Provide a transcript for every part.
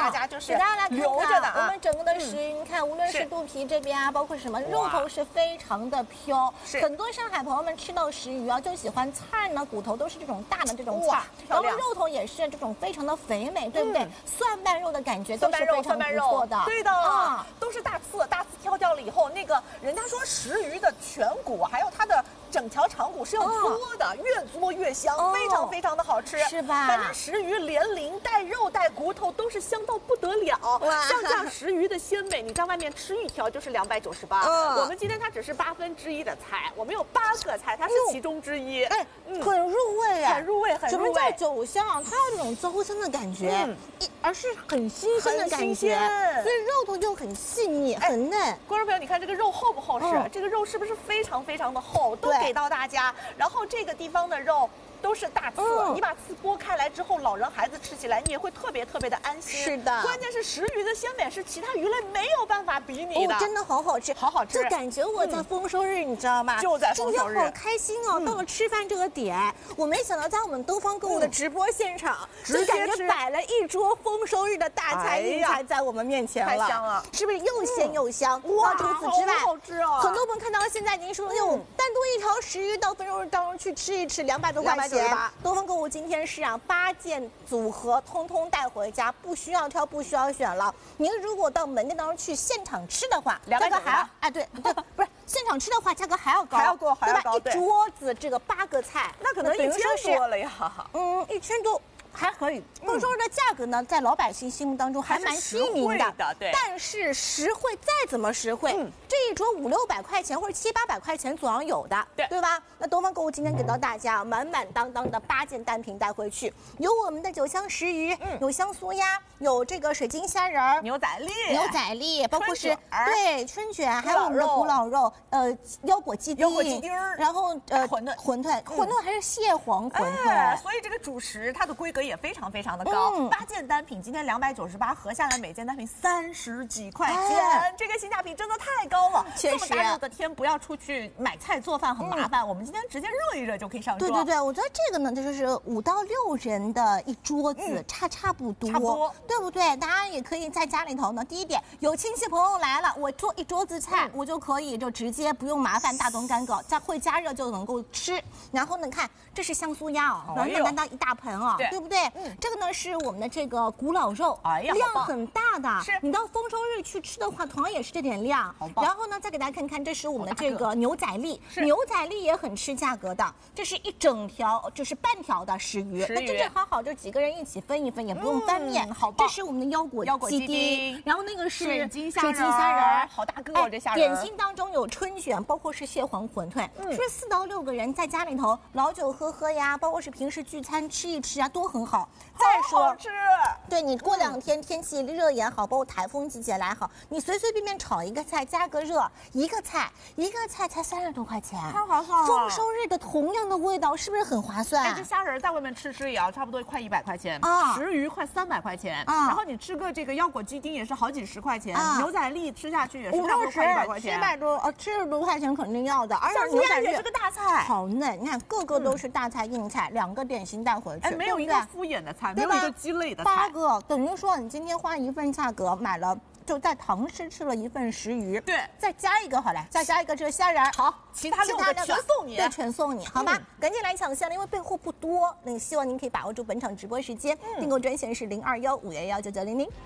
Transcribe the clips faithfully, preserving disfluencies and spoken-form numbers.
大家就是给大家来看留着的啊。 我们整个的食鱼，你看，无论是肚皮这边啊，包括什么肉头是非常的飘。很多上海朋友们吃到食鱼啊，就喜欢菜呢，骨头都是这种大的这种菜，然后肉头也是这种非常的肥美，对不对？蒜瓣肉的感觉都是非常不错的。 对的啊，都是大刺，大刺挑掉了以后，那个人家说食鱼的颧骨还有它的整条长骨是要嘬的，越嘬越香，非常非常的好吃， 是吧？ 反正食鱼连鳞带肉带骨头都是香到不得了。像这样食鱼的鲜美，你在外面吃一条就是两百九十八。我们今天它只是八分之一的菜，我们有八个菜，它是其中之一。 哎，很入味哎， 很入味，很入味。 什么叫酒香啊？它有那种糟香的感觉，一而是很新鲜的感觉，所以肉头就很细腻，很嫩。 观众朋友，你看这个肉厚不厚实？这个肉是不是非常非常的厚？都给到大家。然后这个地方的肉都是大刺，嗯、你把刺剥开来之后，老人孩子吃起来你也会特别特别的安心。 是的， 关键是食鱼的鲜美是其他鱼类没有办法比拟的， 哦、真的好好吃， 好好吃。 就感觉我在丰收日，嗯、你知道吗？ 就在丰收日， 今天好开心哦！嗯、到了吃饭这个点，我没想到在我们东方购物的直播现场，就感觉摆了一桌丰收日的大菜硬菜在我们面前了， 太香了， 是不是又鲜又香？ 哇， 除此之外， 好吃哦！ 很多朋友看到现在您说哟，单独一条食鱼到丰收日当中去吃一吃，两百多块钱。东方购物今天是啊，八件组合通通带回家，不需要挑，不需要选了。您如果到门店当中去现场吃的话，价格还要哎对对，不是现场吃的话，价格还要高， 还要高，还要高， 对吧？一桌子这个八个菜， 那可能一千多了呀。 嗯，一千多。还可以，丰收日的价格呢，在老百姓心目当中还蛮亲民的， 的对。 但是实惠再怎么实惠，嗯、这一桌五六百块钱或者七八百块钱总要有的， 对对吧？那东方购物今天给到大家满满当当的八件单品带回去，有我们的酒香食鱼，嗯、有香酥鸭，有这个水晶虾仁儿、 牛仔粒、 牛仔粒，包括是对春卷，还有我们的古老肉，呃，腰果鸡丁， 腰果鸡丁， 然后呃馄饨， 馄饨，馄饨还是蟹黄馄饨， 哎，所以这个主食它的规格也非常非常的高，嗯、八件单品今天两百九十八，合下来每件单品三十几块钱，哎、这个性价比真的太高了。 确实， 这么大热的天不要出去买菜做饭很麻烦，嗯、我们今天直接热一热就可以上桌。 对对对，我觉得这个呢，就是五到六人的一桌子，嗯、差差不多， 差不多， 对不对？大家也可以在家里头呢。第一点，有亲戚朋友来了，我做一桌子菜，嗯、我就可以就直接不用麻烦大动干戈，再会加热就能够吃。然后呢，看这是香酥鸭哦，暖暖当当一大盆啊，对不对？嗯，这个呢是我们的这个古老肉， 哎呀， 量很大的。 是你到丰收日去吃的话，同样也是这点量。然后呢，再给大家看看，这是我们的这个牛仔粒，牛仔粒也很吃价格的。这是一整条，就是半条的食鱼，那正正好好，就几个人一起分一分，也不用翻面。 好棒！ 这是我们的腰果腰果鸡丁，然后那个是水晶虾仁， 好大个这虾仁。 点心当中有春卷，包括是蟹黄馄饨，是四到六个人在家里头老酒喝喝呀，包括是平时聚餐吃一吃啊，都很好。再说， 吃， 对你过两天天气热也好，包括台风季节来好，你随随便便炒一个菜加个热，一个菜一个菜才三十多块钱， 太划算了。 丰收日的同样的味道，是不是很划算？ 哎，这虾仁在外面吃吃也要差不多快一百块钱啊，食鱼快三百块钱啊，然后你吃个这个腰果鸡丁也是好几十块钱，牛仔粒吃下去也是差不多快一百块钱， 七百多呃七十多块钱肯定要的，而且牛仔粒也是个大菜， 好嫩，你看个个都是大菜硬菜，两个点心带回去， 哎，没有一个敷衍的菜，没有一个鸡肋的菜， 八个等于说你今天花一份价格买了。就在唐诗吃了一份食鱼， 对， 再加一个好了，再加一个这个虾仁， 好，其他六个全送你， 对，全送你，好吗？嗯、赶紧来抢项，因为备货不多，那希望您可以把握住本场直播时间，嗯、订购专线是零二幺五幺幺九九零零。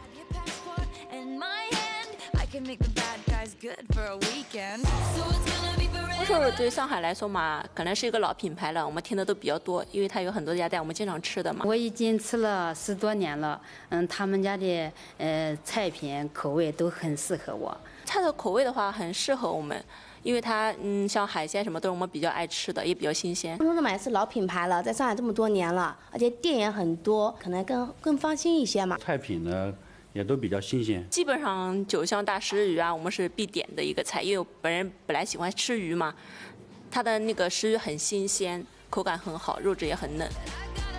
丰收日对于上海来说嘛，可能是一个老品牌了，我们听的都比较多，因为它有很多家店，我们经常吃的嘛。 我已经吃了十多年了，嗯，他们家的呃菜品口味都很适合我。 它的口味的话，很适合我们。因为它，嗯，像海鲜什么都是我们比较爱吃的，也比较新鲜。 丰收日买是老品牌了，在上海这么多年了，而且店也很多，可能更更放心一些嘛。 菜品呢也都比较新鲜。 基本上九香大食鱼啊，我们是必点的一个菜，因为我本人本来喜欢吃鱼嘛，它的那个食鱼很新鲜，口感很好，肉质也很嫩。